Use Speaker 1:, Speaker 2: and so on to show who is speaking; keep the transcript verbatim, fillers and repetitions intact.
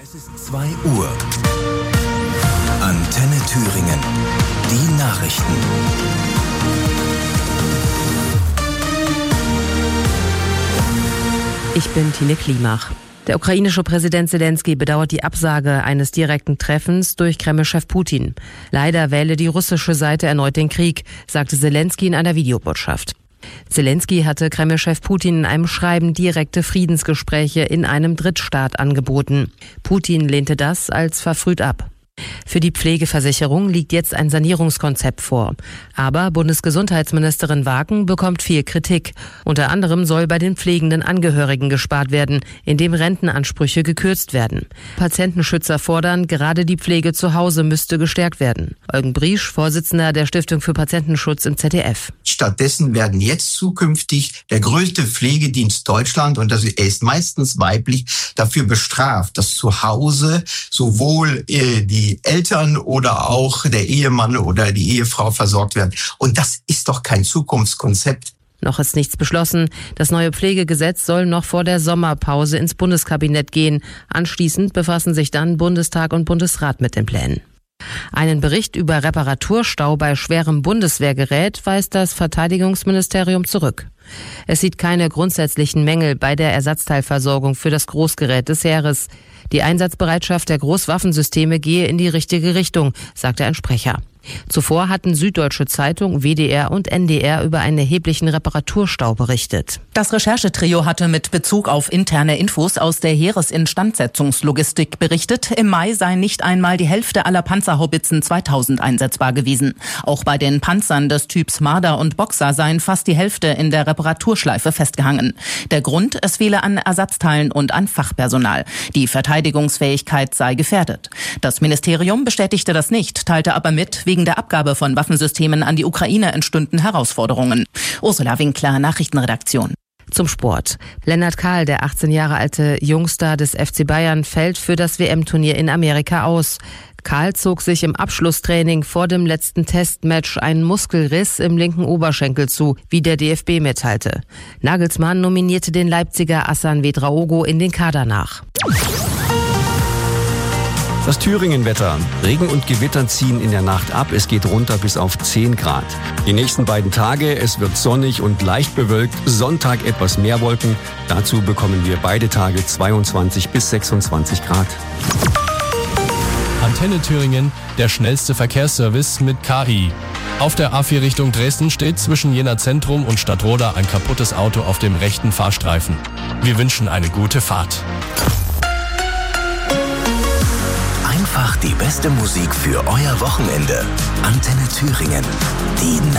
Speaker 1: Es ist zwei Uhr. Antenne Thüringen. Die Nachrichten.
Speaker 2: Ich bin Tine Klimach. Der ukrainische Präsident Selenskyj bedauert die Absage eines direkten Treffens durch Kreml-Chef Putin. Leider wähle die russische Seite erneut den Krieg, sagte Selenskyj in einer Videobotschaft. Selenskyj hatte Kreml-Chef Putin in einem Schreiben direkte Friedensgespräche in einem Drittstaat angeboten. Putin lehnte das als verfrüht ab. Für die Pflegeversicherung liegt jetzt ein Sanierungskonzept vor. Aber Bundesgesundheitsministerin Wagen bekommt viel Kritik. Unter anderem soll bei den pflegenden Angehörigen gespart werden, indem Rentenansprüche gekürzt werden. Patientenschützer fordern, gerade die Pflege zu Hause müsste gestärkt werden. Eugen Briesch, Vorsitzender der Stiftung für Patientenschutz im Z D F.
Speaker 3: Stattdessen werden jetzt zukünftig der größte Pflegedienst Deutschland, und das ist meistens weiblich, dafür bestraft, dass zu Hause sowohl äh, die Eltern oder auch der Ehemann oder die Ehefrau versorgt werden. Und das ist doch kein Zukunftskonzept.
Speaker 2: Noch ist nichts beschlossen. Das neue Pflegegesetz soll noch vor der Sommerpause ins Bundeskabinett gehen. Anschließend befassen sich dann Bundestag und Bundesrat mit den Plänen. Einen Bericht über Reparaturstau bei schwerem Bundeswehrgerät weist das Verteidigungsministerium zurück. Es sieht keine grundsätzlichen Mängel bei der Ersatzteilversorgung für das Großgerät des Heeres. Die Einsatzbereitschaft der Großwaffensysteme gehe in die richtige Richtung, sagte ein Sprecher. Zuvor hatten Süddeutsche Zeitung, W D R und N D R über einen erheblichen Reparaturstau berichtet.
Speaker 4: Das Recherchetrio hatte mit Bezug auf interne Infos aus der Heeresinstandsetzungslogistik berichtet, im Mai sei nicht einmal die Hälfte aller Panzerhaubitzen zweitausend einsetzbar gewesen. Auch bei den Panzern des Typs Marder und Boxer seien fast die Hälfte in der Reparaturschleife festgehangen. Der Grund, es fehle an Ersatzteilen und an Fachpersonal. Die Verteidigungsfähigkeit sei gefährdet. Das Ministerium bestätigte das nicht, teilte aber mit, wegen der Abgabe von Waffensystemen an die Ukraine entstünden Herausforderungen. Ursula Winkler, Nachrichtenredaktion.
Speaker 2: Zum Sport. Lennart Kahl, der achtzehn Jahre alte Jungstar des F C Bayern, fällt für das W M-Turnier in Amerika aus. Kahl zog sich im Abschlusstraining vor dem letzten Testmatch einen Muskelriss im linken Oberschenkel zu, wie der D F B mitteilte. Nagelsmann nominierte den Leipziger Hassan Vedraogo in den Kader nach.
Speaker 5: Das Thüringen-Wetter. Regen und Gewitter ziehen in der Nacht ab. Es geht runter bis auf zehn Grad. Die nächsten beiden Tage, es wird sonnig und leicht bewölkt. Sonntag etwas mehr Wolken. Dazu bekommen wir beide Tage zweiundzwanzig bis sechsundzwanzig Grad.
Speaker 6: Antenne Thüringen, der schnellste Verkehrsservice mit K I. Auf der A vier Richtung Dresden steht zwischen Jena Zentrum und Stadtroda ein kaputtes Auto auf dem rechten Fahrstreifen. Wir wünschen eine gute Fahrt.
Speaker 1: Einfach die beste Musik für euer Wochenende. Antenne Thüringen. Die